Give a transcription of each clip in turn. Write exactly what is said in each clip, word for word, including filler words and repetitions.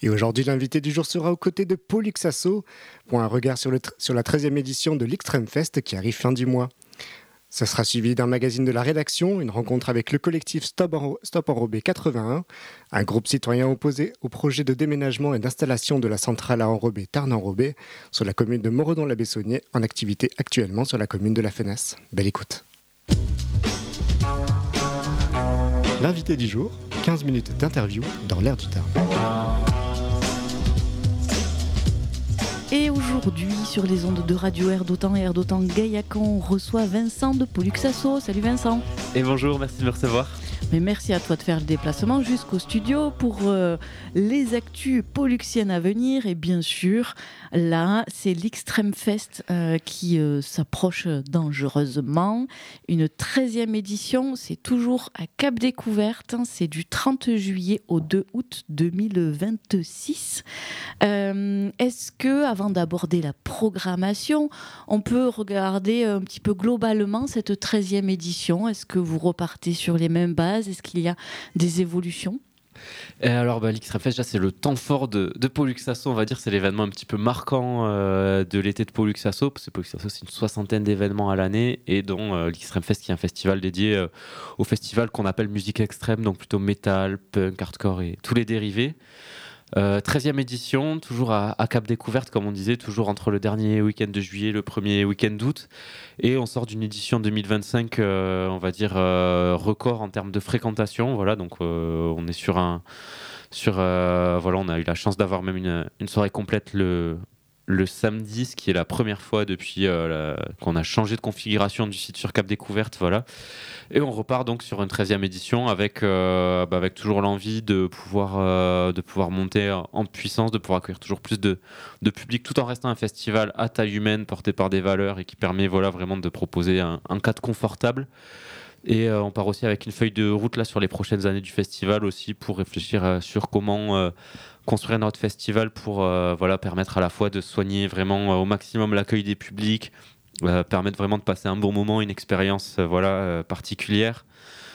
Et aujourd'hui, l'invité du jour sera aux côtés de Pau Luxasso pour un regard sur, le tr- sur la treizième édition de l'Extreme Fest qui arrive fin du mois. Ce sera suivi d'un magazine de la rédaction, une rencontre avec le collectif Stop, Enro- Stop Enrobé quatre-vingt-un, un groupe citoyen opposé au projet de déménagement et d'installation de la centrale à enrobé Tarn-Enrobé sur la commune de Moredon-la-Bessonnier, en activité actuellement sur la commune de La Fenasse. Belle écoute. L'invité du jour, quinze minutes d'interview dans l'air du Tarn. Et aujourd'hui, sur les ondes de Radio Air d'Otan et Air d'Otan Gaillac, on reçoit Vincent de Pau Luxasso. Salut Vincent. Et bonjour, merci de me recevoir. Mais merci à toi de faire le déplacement jusqu'au studio pour euh, les actus poluxiennes à venir. Et bien sûr, là, c'est l'Extreme Fest euh, qui euh, s'approche dangereusement. Une treizième édition, c'est toujours à Cap Découverte. C'est du trente juillet au deux août deux mille vingt-six. Euh, est-ce que, avant d'aborder la programmation, on peut regarder un petit peu globalement cette treizième édition ? Est-ce que vous repartez sur les mêmes bases ? Est-ce qu'il y a des évolutions ? Et alors, bah, l'Extreme Fest, déjà, c'est le temps fort de, de Pau Luxasso, on va dire. C'est l'événement un petit peu marquant euh, de l'été de Pau Luxasso. Parce que Pau Luxasso, c'est une soixantaine d'événements à l'année. Et dont euh, l'Extreme Fest, qui est un festival dédié euh, au festival qu'on appelle musique extrême, donc plutôt métal, punk, hardcore et tous les dérivés. Euh, treizième édition, toujours à, à Cap Découverte, comme on disait, toujours entre le dernier week-end de juillet et le premier week-end d'août. Et on sort d'une édition deux mille vingt-cinq, euh, on va dire, euh, record en termes de fréquentation. Voilà, donc euh, on est sur un. Sur, euh, voilà, on a eu la chance d'avoir même une, une soirée complète le, le samedi, ce qui est la première fois depuis euh, la, qu'on a changé de configuration du site sur Cap Découverte. Voilà. Et on repart donc sur une treizième édition avec, euh, bah avec toujours l'envie de pouvoir, euh, de pouvoir monter en puissance, de pouvoir accueillir toujours plus de, de public, tout en restant un festival à taille humaine, porté par des valeurs et qui permet voilà, vraiment de proposer un, un cadre confortable. Et euh, on part aussi avec une feuille de route là, sur les prochaines années du festival aussi pour réfléchir euh, sur comment euh, construire notre festival pour euh, voilà, permettre à la fois de soigner vraiment euh, au maximum l'accueil des publics, Euh, permettre vraiment de passer un bon moment, une expérience euh, voilà, euh, particulière,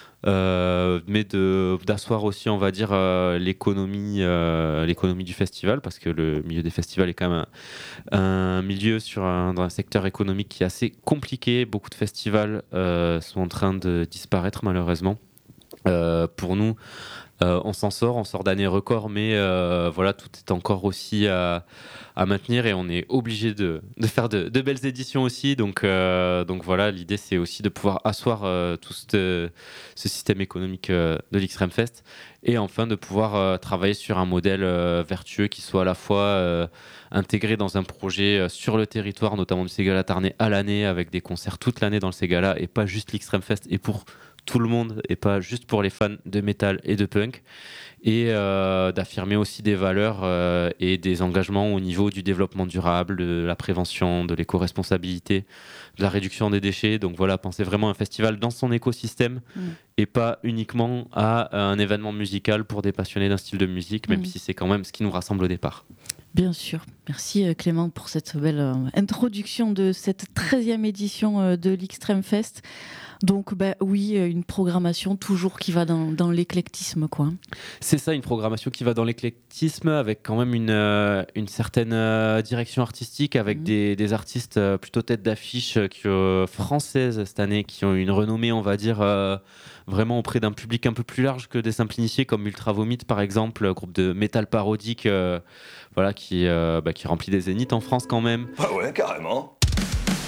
euh, mais de, d'asseoir aussi, on va dire, euh, l'économie, euh, l'économie du festival, parce que le milieu des festivals est quand même un, un milieu sur un, dans un secteur économique qui est assez compliqué. Beaucoup de festivals euh, sont en train de disparaître, malheureusement. Euh, pour nous, Euh, on s'en sort, on sort d'années records, mais euh, voilà, tout est encore aussi à, à maintenir et on est obligé de, de faire de, de belles éditions aussi. Donc, euh, donc voilà, l'idée c'est aussi de pouvoir asseoir euh, tout ce, ce système économique euh, de l'Extreme Fest et enfin de pouvoir euh, travailler sur un modèle euh, vertueux qui soit à la fois euh, intégré dans un projet euh, sur le territoire, notamment du Ségala Tarnais à l'année, avec des concerts toute l'année dans le Ségala et pas juste l'Extreme Fest et pour tout le monde et pas juste pour les fans de métal et de punk, et euh, d'affirmer aussi des valeurs euh, et des engagements au niveau du développement durable, de la prévention, de l'éco-responsabilité, de la réduction des déchets. Donc voilà, penser vraiment un festival dans son écosystème mmh. et pas uniquement à un événement musical pour des passionnés d'un style de musique, même mmh. si c'est quand même ce qui nous rassemble au départ. Bien sûr. Merci Clément pour cette belle euh, introduction de cette treizième édition euh, de l'Extreme Fest. Donc bah, oui, une programmation toujours qui va dans, dans l'éclectisme, quoi. C'est ça, une programmation qui va dans l'éclectisme avec quand même une, euh, une certaine euh, direction artistique avec mmh. des, des artistes euh, plutôt tête d'affiche euh, qui, euh, françaises cette année qui ont une renommée, on va dire, euh, vraiment auprès d'un public un peu plus large que des simples initiés comme Ultra Vomit par exemple, groupe de métal parodique euh, voilà, qui, euh, bah, qui remplit des zéniths en France quand même. Ah ouais, carrément.